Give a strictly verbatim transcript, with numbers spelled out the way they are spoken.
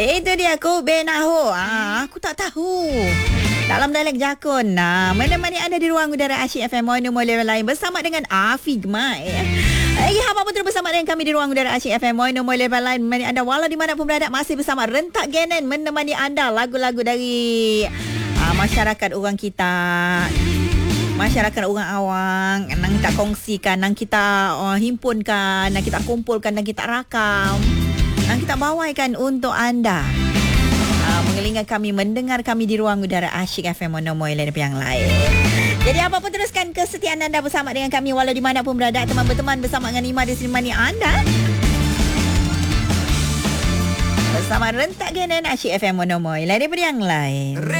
Itu dia aku Benaho. Ah, aku tak tahu. Dalam dialek Jakun. Nah, menemani anda di ruang udara Asyik F M Mono Molera lain bersama dengan Afiq Mai. Eh, apa pun terus bersama dengan kami di ruang udara Asyik F M Mono Molera lain menemani anda walau di mana pun berada, masih bersama Rentak Genen menemani anda lagu-lagu dari uh, masyarakat orang kita. Masyarakat orang awang nang kita kongsikan, nang kita uh, himpunkan, nang kita kumpulkan, nang kita rakam, nang kita bawaikan untuk anda. Uh, mengelingat kami, mendengar kami di ruang udara Asyik F M Mono Molera yang lain. Jadi apa pun teruskan kesetiaan anda bersama dengan kami walau di mana pun berada, teman berteman bersama dengan Ima di sini anda. Bersama Rentak Genen Asyik F M Mono Molera yang lain.